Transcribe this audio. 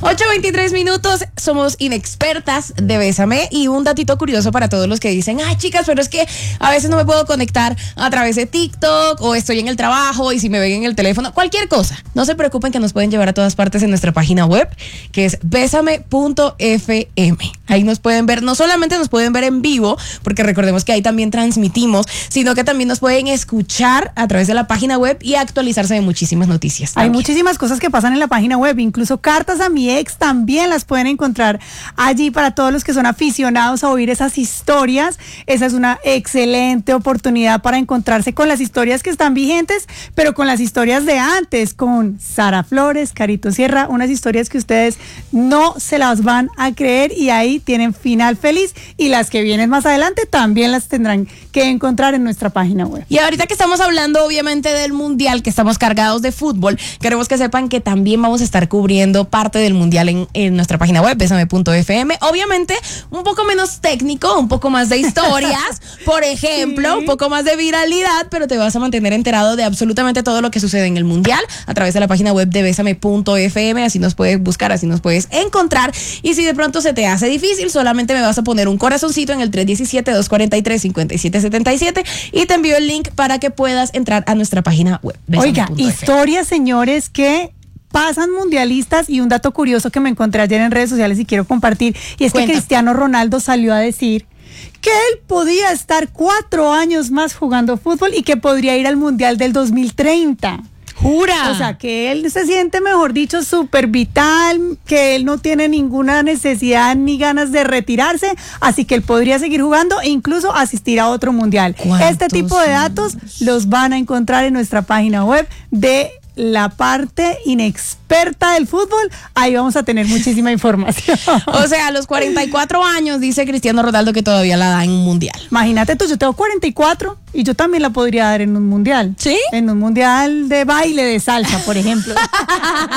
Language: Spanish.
8:23, somos inexpertas de Bésame. Y un datito curioso para todos los que dicen, ay chicas, pero es que a veces no me puedo conectar a través de TikTok o estoy en el trabajo y si me ven en el teléfono, cualquier cosa. No se preocupen que nos pueden llevar a todas partes en nuestra página web, que es besame.fm. Ahí nos pueden ver, no solamente nos pueden ver en vivo, porque recordemos que ahí también transmitimos, sino que también nos pueden escuchar a través de la página web y actualizarse de muchísimas noticias. Hay muchísimas cosas que pasan en la página web, incluso cartas a mi ex también las pueden encontrar allí para todos los que son aficionados a oír esas historias. Esa es una excelente oportunidad para encontrarse con las historias que están vigentes, pero con las historias de antes, con Sara Flores, Carito Sierra, unas historias que ustedes no se las van a creer y ahí tienen final feliz, y las que vienen más adelante también las tendrán que encontrar en nuestra página web. Y ahorita que estamos hablando obviamente del mundial, que estamos cargados de fútbol, queremos que sepan que también vamos a estar cubriendo parte del mundial en nuestra página web, besame.fm. Obviamente un poco menos técnico, un poco más de historias, por ejemplo, un poco más de viralidad, pero te vas a mantener enterado de absolutamente todo lo que sucede en el mundial a través de la página web de besame.fm. Así nos puedes buscar, así nos puedes encontrar. Y si de pronto se te hace difícil, solamente me vas a poner un corazoncito en el 317-243-5777 y te envío el link para que puedas entrar a nuestra página web. Oiga, historias, señores, que pasan mundialistas, y un dato curioso que me encontré ayer en redes sociales y quiero compartir, y es que Cristiano Ronaldo salió a decir que él podía estar 4 años más jugando fútbol y que podría ir al mundial del 2030. ¡Jura! O sea, que él se siente, mejor dicho, súper vital, que él no tiene ninguna necesidad ni ganas de retirarse, así que él podría seguir jugando e incluso asistir a otro mundial. Este tipo de datos los van a encontrar en nuestra página web de la parte inexperta del fútbol. Ahí vamos a tener muchísima información. O sea, a los 44 años dice Cristiano Ronaldo que todavía la da en un mundial. Imagínate tú, yo tengo 44 y yo también la podría dar en un mundial. ¿Sí? En un mundial de baile de salsa, por ejemplo.